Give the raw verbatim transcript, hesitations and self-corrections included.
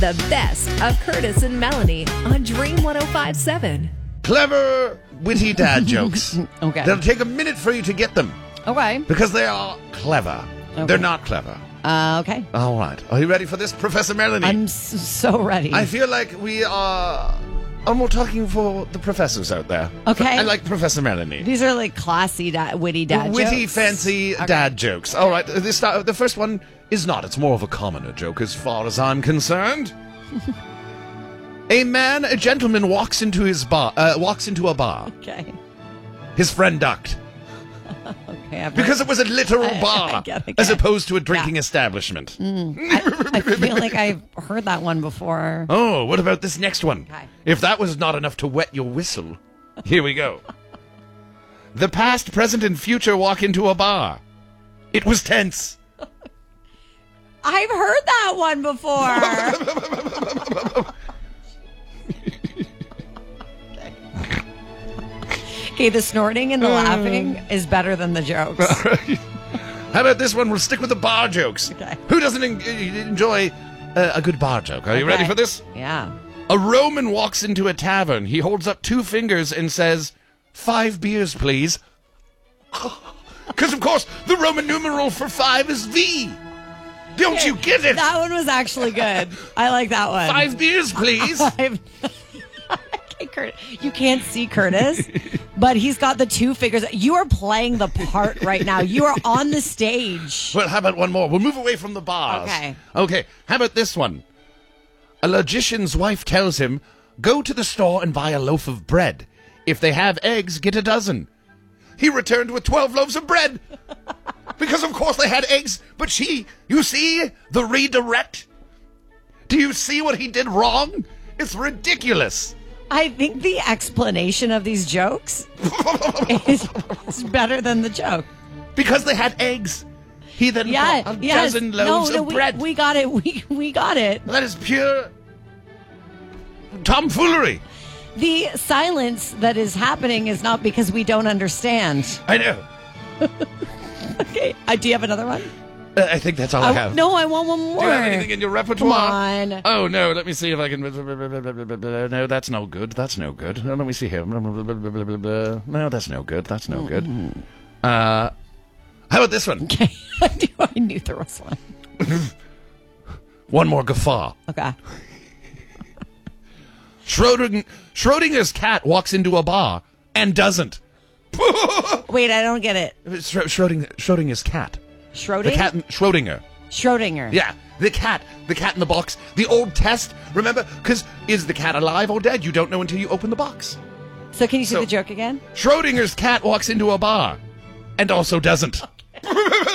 The best of Curtis and Melanie on Dream one oh five point seven. Clever, witty dad jokes. Okay. They'll take a minute for you to get them Okay. because they are clever. Okay. They're not clever. Uh, okay. All right. Are you ready for this, Professor Melanie? I'm s- so ready. I feel like we are... I'm more talking for the professors out there. Okay. I like Professor Melanie. These are like classy, da- witty dad Witty, jokes. fancy Okay. dad jokes. All right. This start, the first one is not. It's more of a commoner joke as far as I'm concerned. A man, a gentleman walks into his bar, uh, walks into a bar. Okay. His friend ducked. Okay. I've Because it was a literal I- bar, I get it, as get it. opposed to a drinking establishment. I, I feel like I've heard that one before. Oh, what about this next one? Okay. If that was not enough to wet your whistle, here we go. The past, present, and future walk into a bar. It was tense. I've heard that one before. Okay, the snorting and the laughing is better than the jokes. How about this one? We'll stick with the bar jokes. Okay. Who doesn't en- enjoy uh, a good bar joke? Are you ready Okay. for this? Yeah. A Roman walks into a tavern. He holds up two fingers and says, "Five beers, please." Because, of course, the Roman numeral for five is V. Don't you get it? That one was actually good. I like that one. Five beers, please. Five. Okay, Curtis. You can't see Curtis, but he's got the two figures. You are playing the part right now. You are on the stage. Well, how about one more? We'll move away from the bars. Okay. Okay, how about this one? A logician's wife tells him, "Go to the store and buy a loaf of bread. If they have eggs, get a dozen." He returned with twelve loaves of bread. Because, of course, they had eggs. But she, you see, the redirect? Do you see what he did wrong? It's ridiculous. I think the explanation of these jokes is, is better than the joke. Because they had eggs. He then Yeah, bought a yes. dozen loaves no, no, of we, bread. We got it. We we got it. That is pure tomfoolery. The silence that is happening is not because we don't understand. I know. Okay. Uh, do you have another one? Uh, I think that's all I, I- have. No, I want one more. Do you have anything in your repertoire? Come on. Oh, no. Let me see if I can... No, that's no good. That's no good. Let me see here. No, that's no good. That's no good. Uh, how about this one? Okay. I knew, I knew there was one. One more guffaw. Okay. Schroding, Schrodinger's cat walks into a bar and doesn't. Wait, I don't get it. Schro- Schroding, Schrodinger's cat. Schrodinger? The cat, Schrodinger. Schrodinger. Yeah, the cat. The cat in the box. The old test. Remember? Because is the cat alive or dead? You don't know until you open the box. So can you say So- the joke again? Schrodinger's cat walks into a bar and also doesn't.